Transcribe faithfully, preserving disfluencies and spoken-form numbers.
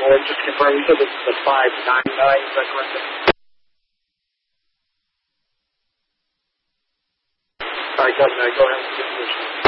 Lord, just confirm, you said this is the five nine nine, is that correct? Alright, Governor, go ahead and get position.